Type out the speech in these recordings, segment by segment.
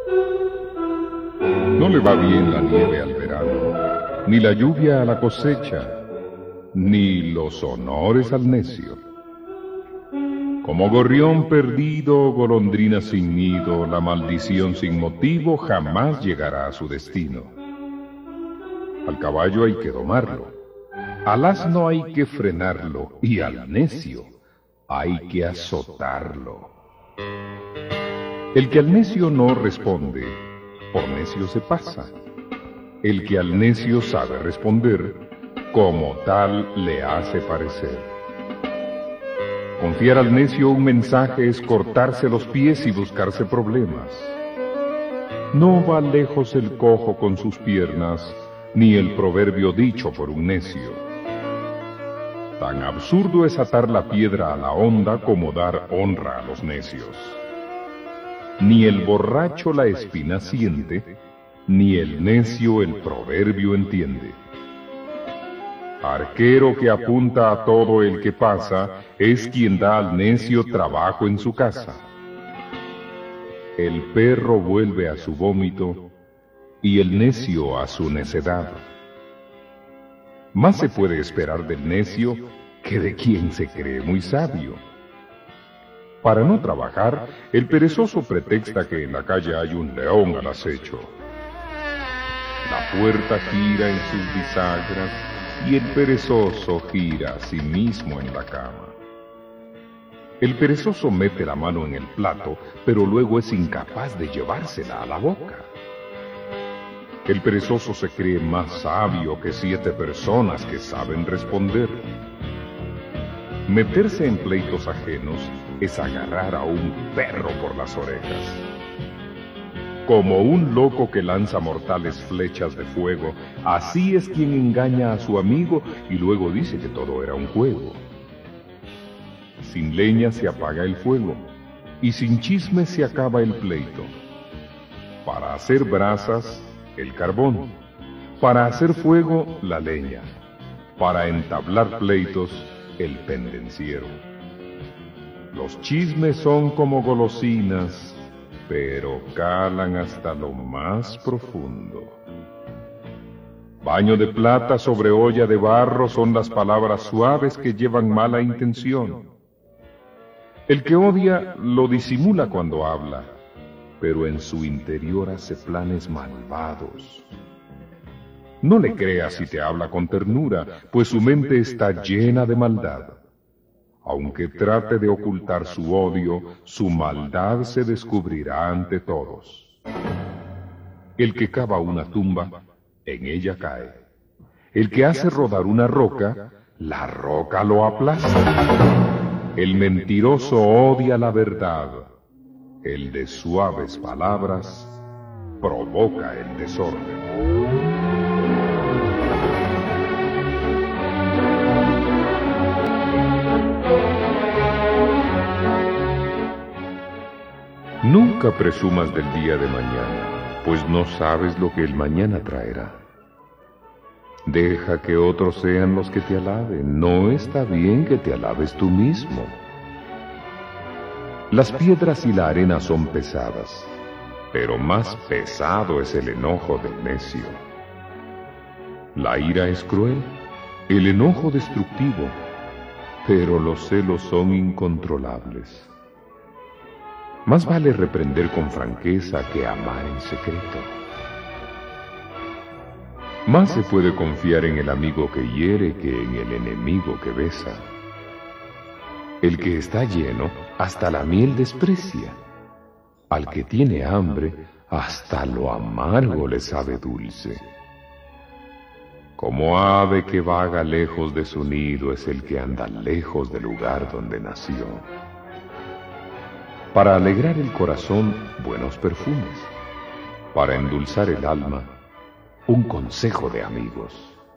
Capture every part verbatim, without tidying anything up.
No le va bien la nieve al verano, ni la lluvia a la cosecha, ni los honores al necio. Como gorrión perdido, golondrina sin nido, la maldición sin motivo jamás llegará a su destino. Al caballo hay que domarlo, al asno hay que frenarlo, y al necio hay que azotarlo. El que al necio no responde, por necio se pasa. El que al necio sabe responder, como tal le hace parecer. Confiar al necio un mensaje es cortarse los pies y buscarse problemas. No va lejos el cojo con sus piernas, ni el proverbio dicho por un necio. Tan absurdo es atar la piedra a la honda como dar honra a los necios. Ni el borracho la espina siente, ni el necio el proverbio entiende. Arquero que apunta a todo el que pasa, es quien da al necio trabajo en su casa. El perro vuelve a su vómito, y el necio a su necedad. Más se puede esperar del necio que de quien se cree muy sabio. Para no trabajar, el perezoso pretexta que en la calle hay un león al acecho. La puerta gira en sus bisagras y el perezoso gira a sí mismo en la cama. El perezoso mete la mano en el plato, pero luego es incapaz de llevársela a la boca. El perezoso se cree más sabio que siete personas que saben responder. Meterse en pleitos ajenos es agarrar a un perro por las orejas. Como un loco que lanza mortales flechas de fuego, así es quien engaña a su amigo y luego dice que todo era un juego. Sin leña se apaga el fuego, y sin chisme se acaba el pleito. Para hacer brasas, el carbón. Para hacer fuego, la leña. Para entablar pleitos, el pendenciero. Los chismes son como golosinas, pero calan hasta lo más profundo. Baño de plata sobre olla de barro son las palabras suaves que llevan mala intención. El que odia lo disimula cuando habla, pero en su interior hace planes malvados. No le creas si te habla con ternura, pues su mente está llena de maldad. Aunque trate de ocultar su odio, su maldad se descubrirá ante todos. El que cava una tumba, en ella cae. El que hace rodar una roca, la roca lo aplasta. El mentiroso odia la verdad. El de suaves palabras provoca el desorden. Nunca presumas del día de mañana, pues no sabes lo que el mañana traerá. Deja que otros sean los que te alaben, no está bien que te alabes tú mismo. Las piedras y la arena son pesadas, pero más pesado es el enojo del necio. La ira es cruel, el enojo destructivo, pero los celos son incontrolables. Más vale reprender con franqueza que amar en secreto. Más se puede confiar en el amigo que hiere que en el enemigo que besa. El que está lleno, hasta la miel desprecia. Al que tiene hambre, hasta lo amargo le sabe dulce. Como ave que vaga lejos de su nido es el que anda lejos del lugar donde nació. Para alegrar el corazón, buenos perfumes. Para endulzar el alma, un consejo de amigos.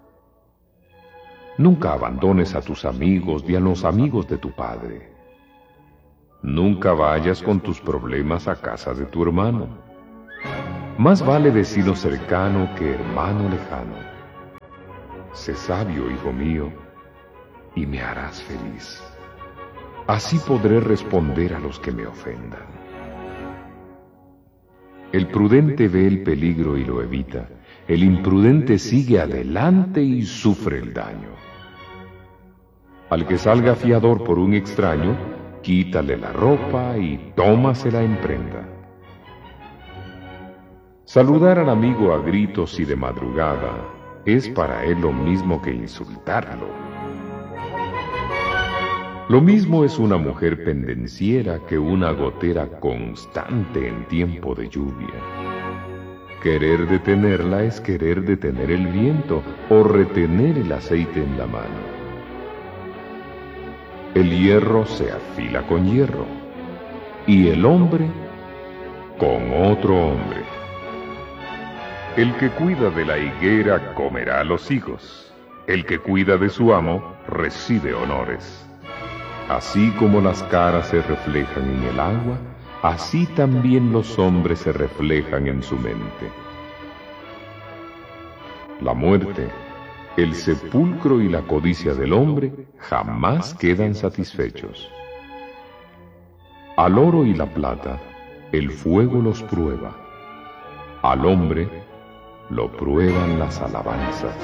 Nunca abandones a tus amigos ni a los amigos de tu padre. Nunca vayas con tus problemas a casa de tu hermano. Más vale vecino cercano que hermano lejano. Sé sabio, hijo mío, y me harás feliz. Así podré responder a los que me ofendan. El prudente ve el peligro y lo evita. El imprudente sigue adelante y sufre el daño. Al que salga fiador por un extraño, quítale la ropa y tómasela en prenda. Saludar al amigo a gritos y de madrugada es para él lo mismo que insultarlo. Lo mismo es una mujer pendenciera que una gotera constante en tiempo de lluvia. Querer detenerla es querer detener el viento o retener el aceite en la mano. El hierro se afila con hierro, y el hombre con otro hombre. El que cuida de la higuera comerá los higos. El que cuida de su amo recibe honores. Así como las caras se reflejan en el agua, así también los hombres se reflejan en su mente. La muerte, el sepulcro y la codicia del hombre jamás quedan satisfechos. Al oro y la plata, el fuego los prueba. Al hombre, lo prueban las alabanzas.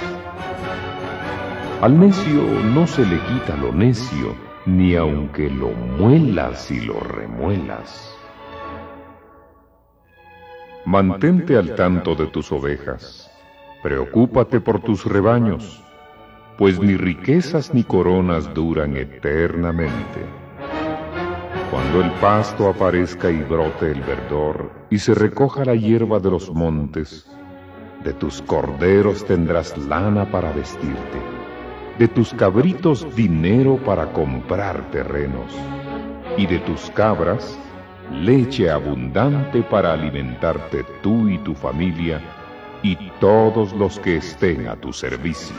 Al necio no se le quita lo necio, ni aunque lo muelas y lo remuelas. Mantente al tanto de tus ovejas. Preocúpate por tus rebaños, pues ni riquezas ni coronas duran eternamente. Cuando el pasto aparezca y brote el verdor, y se recoja la hierba de los montes, de tus corderos tendrás lana para vestirte, de tus cabritos dinero para comprar terrenos, y de tus cabras leche abundante para alimentarte tú y tu familia, y todos los que estén a tu servicio.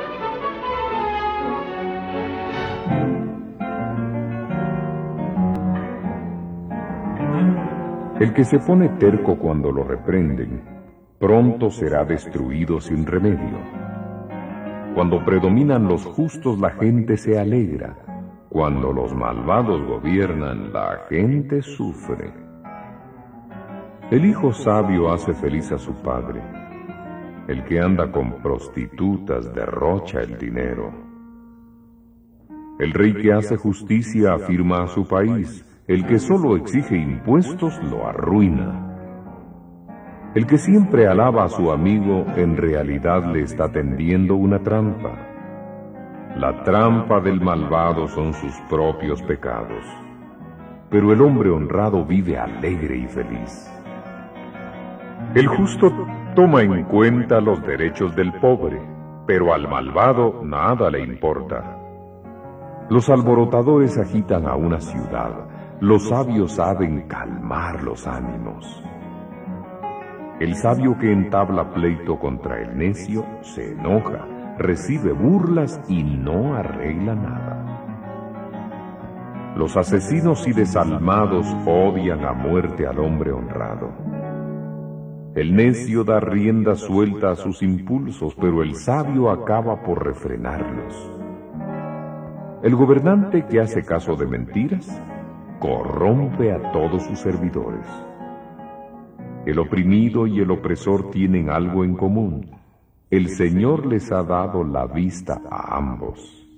El que se pone terco cuando lo reprenden, pronto será destruido sin remedio. Cuando predominan los justos, la gente se alegra. Cuando los malvados gobiernan, la gente sufre. El hijo sabio hace feliz a su padre. El que anda con prostitutas derrocha el dinero. El rey que hace justicia afirma a su país. El que solo exige impuestos lo arruina. El que siempre alaba a su amigo en realidad le está tendiendo una trampa. La trampa del malvado son sus propios pecados, pero el hombre honrado vive alegre y feliz. El justo toma en cuenta los derechos del pobre, pero al malvado nada le importa. Los alborotadores agitan a una ciudad, los sabios saben calmar los ánimos. El sabio que entabla pleito contra el necio se enoja, recibe burlas y no arregla nada. Los asesinos y desalmados odian a muerte al hombre honrado. El necio da rienda suelta a sus impulsos, pero el sabio acaba por refrenarlos. El gobernante que hace caso de mentiras, corrompe a todos sus servidores. El oprimido y el opresor tienen algo en común. El Señor les ha dado la vista a ambos.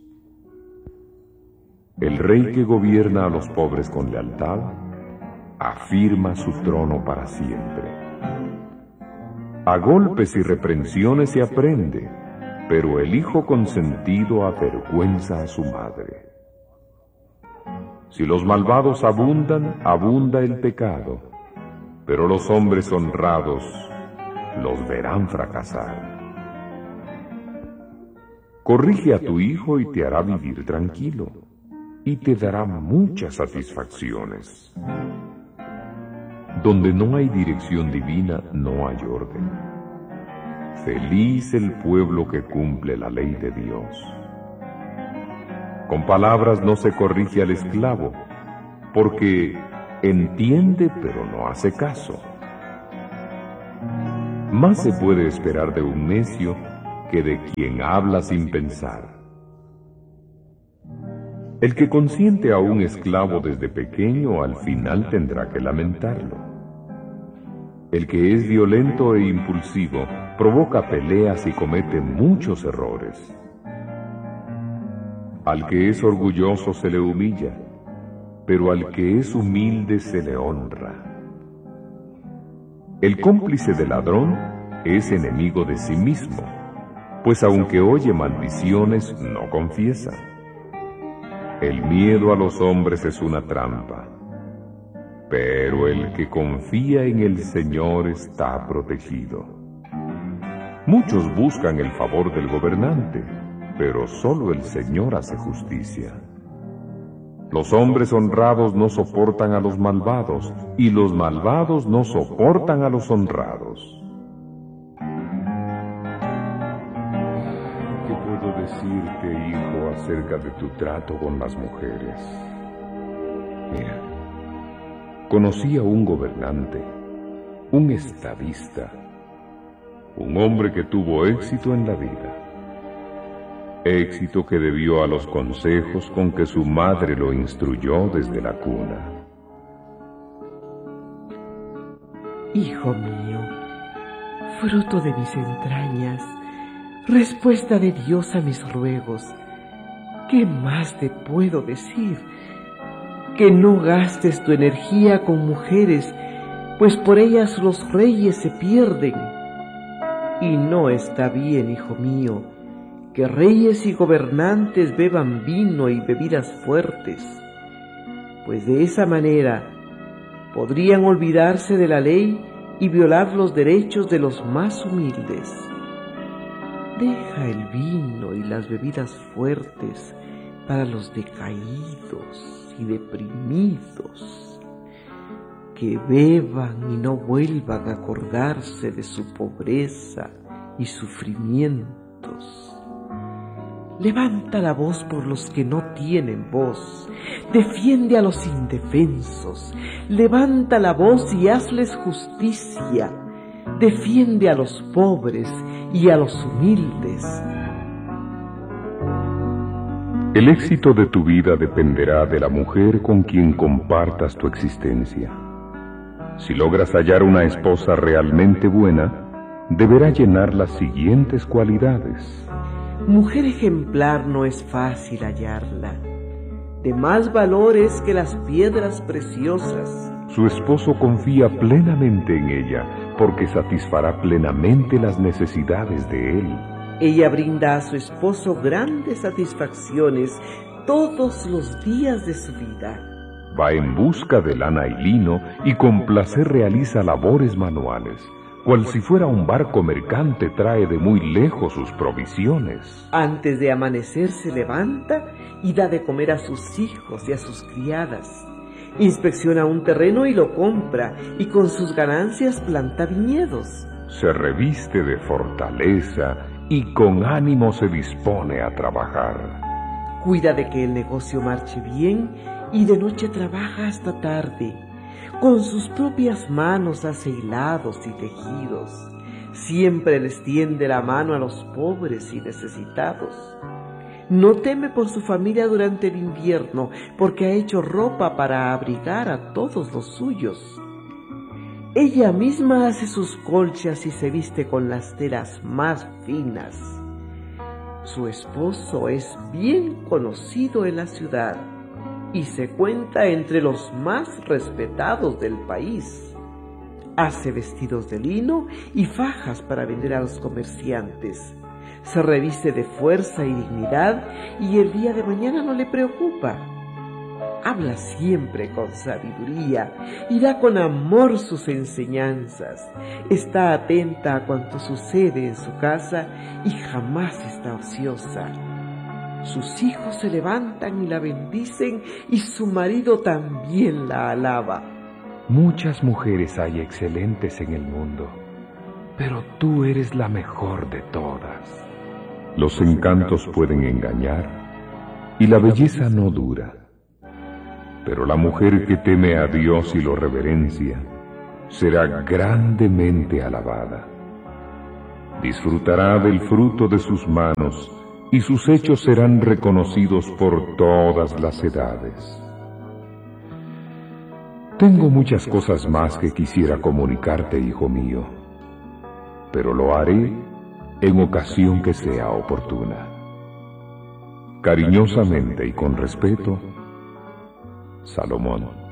El rey que gobierna a los pobres con lealtad, afirma su trono para siempre. A golpes y reprensiones se aprende, pero el hijo consentido avergüenza a su madre. Si los malvados abundan, abunda el pecado, pero los hombres honrados los verán fracasar. Corrige a tu hijo y te hará vivir tranquilo, y te dará muchas satisfacciones. Donde no hay dirección divina, no hay orden. Feliz el pueblo que cumple la ley de Dios. Con palabras no se corrige al esclavo, porque entiende pero no hace caso. Más se puede esperar de un necio que de quien habla sin pensar. El que consiente a un esclavo desde pequeño al final tendrá que lamentarlo. El que es violento e impulsivo provoca peleas y comete muchos errores. Al que es orgulloso se le humilla, pero al que es humilde se le honra. El cómplice del ladrón es enemigo de sí mismo, pues aunque oye maldiciones, no confiesa. El miedo a los hombres es una trampa, pero el que confía en el Señor está protegido. Muchos buscan el favor del gobernante, pero solo el Señor hace justicia. Los hombres honrados no soportan a los malvados, y los malvados no soportan a los honrados. ¿Qué puedo decirte, hijo, acerca de tu trato con las mujeres? Mira, conocí a un gobernante, un estadista, un hombre que tuvo éxito en la vida. Éxito que debió a los consejos con que su madre lo instruyó desde la cuna. Hijo mío, fruto de mis entrañas, respuesta de Dios a mis ruegos, ¿qué más te puedo decir? Que no gastes tu energía con mujeres, pues por ellas los reyes se pierden. Y no está bien, hijo mío, que reyes y gobernantes beban vino y bebidas fuertes, pues de esa manera podrían olvidarse de la ley y violar los derechos de los más humildes. Deja el vino y las bebidas fuertes para los decaídos y deprimidos, que beban y no vuelvan a acordarse de su pobreza y sufrimientos. Levanta la voz por los que no tienen voz, defiende a los indefensos, levanta la voz y hazles justicia, defiende a los pobres y a los humildes. El éxito de tu vida dependerá de la mujer con quien compartas tu existencia. Si logras hallar una esposa realmente buena, deberá llenar las siguientes cualidades. Mujer ejemplar no es fácil hallarla, de más valores que las piedras preciosas. Su esposo confía plenamente en ella, porque satisfará plenamente las necesidades de él. Ella brinda a su esposo grandes satisfacciones todos los días de su vida. Va en busca de lana y lino y con placer realiza labores manuales. Cual si fuera un barco mercante trae de muy lejos sus provisiones. Antes de amanecer se levanta y da de comer a sus hijos y a sus criadas. Inspecciona un terreno y lo compra, y con sus ganancias planta viñedos. Se reviste de fortaleza y con ánimo se dispone a trabajar. Cuida de que el negocio marche bien y de noche trabaja hasta tarde. Con sus propias manos hace hilados y tejidos. Siempre les tiende la mano a los pobres y necesitados. No teme por su familia durante el invierno, porque ha hecho ropa para abrigar a todos los suyos. Ella misma hace sus colchas y se viste con las telas más finas. Su esposo es bien conocido en la ciudad y se cuenta entre los más respetados del país. Hace vestidos de lino y fajas para vender a los comerciantes. Se reviste de fuerza y dignidad y el día de mañana no le preocupa. Habla siempre con sabiduría y da con amor sus enseñanzas. Está atenta a cuanto sucede en su casa y jamás está ociosa. Sus hijos se levantan y la bendicen y su marido también la alaba. Muchas mujeres hay excelentes en el mundo, pero tú eres la mejor de todas. Los encantos pueden engañar y la belleza no dura. Pero la mujer que teme a Dios y lo reverencia será grandemente alabada. Disfrutará del fruto de sus manos y sus hechos serán reconocidos por todas las edades. Tengo muchas cosas más que quisiera comunicarte, hijo mío, pero lo haré en ocasión que sea oportuna. Cariñosamente y con respeto, Salomón.